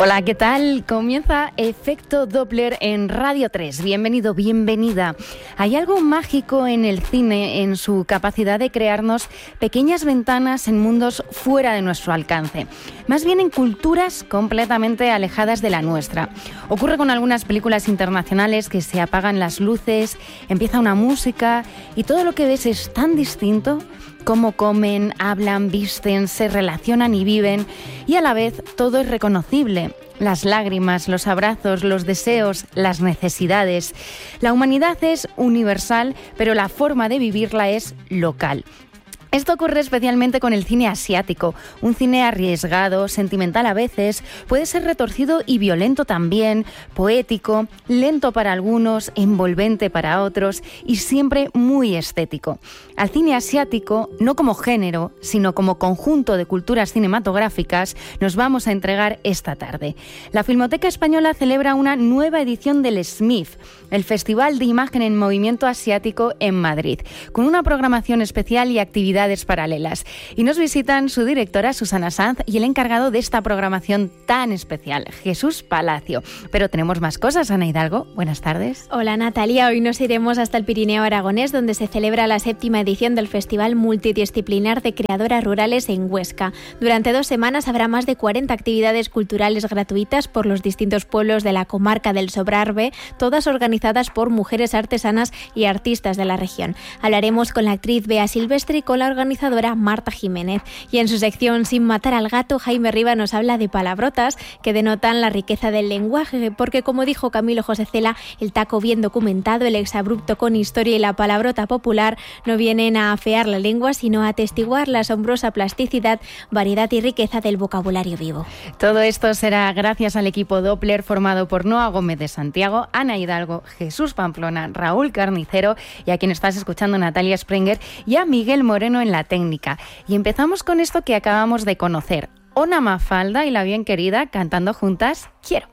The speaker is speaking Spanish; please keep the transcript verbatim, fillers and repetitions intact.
Hola, ¿qué tal? Comienza Efecto Doppler en Radio tres. Bienvenido, bienvenida. Hay algo mágico en el cine, en su capacidad de crearnos pequeñas ventanas en mundos fuera de nuestro alcance. Más bien en culturas completamente alejadas de la nuestra. Ocurre con algunas películas internacionales que se apagan las luces, empieza una música y todo lo que ves es tan distinto. Cómo comen, hablan, visten, se relacionan y viven, y a la vez todo es reconocible. Las lágrimas, los abrazos, los deseos, las necesidades. La humanidad es universal, pero la forma de vivirla es local. Esto ocurre especialmente con el cine asiático, un cine arriesgado, sentimental a veces, puede ser retorcido y violento también, poético, lento para algunos, envolvente para otros y siempre muy estético. Al cine asiático, no como género, sino como conjunto de culturas cinematográficas, nos vamos a entregar esta tarde. La Filmoteca Española celebra una nueva edición del S M I F, el Festival de Imagen en Movimiento Asiático en Madrid, con una programación especial y actividades paralelas. Y nos visitan su directora Susana Sanz y el encargado de esta programación tan especial, Jesús Palacio. Pero tenemos más cosas, Ana Hidalgo. Buenas tardes. Hola Natalia, hoy nos iremos hasta el Pirineo aragonés, donde se celebra la séptima edición del Festival Multidisciplinar de Creadoras Rurales en Huesca. Durante dos semanas habrá más de cuarenta actividades culturales gratuitas por los distintos pueblos de la comarca del Sobrarbe, todas organizadas por mujeres artesanas y artistas de la región. Hablaremos con la actriz Bea Silvestre y con la organizadora Marta Jiménez. Y en su sección Sin matar al gato, Jaime Riva nos habla de palabrotas que denotan la riqueza del lenguaje, porque como dijo Camilo José Cela, el taco bien documentado, el exabrupto con historia y la palabrota popular no vienen a afear la lengua, sino a atestiguar la asombrosa plasticidad, variedad y riqueza del vocabulario vivo. Todo esto será gracias al equipo Doppler formado por Noa Gómez de Santiago, Ana Hidalgo, Jesús Pamplona, Raúl Carnicero y a quien estás escuchando, Natalia Sprenger, y a Miguel Moreno en la técnica. Y empezamos con esto que acabamos de conocer. Ona Mafalda y la bien querida cantando juntas Quiero.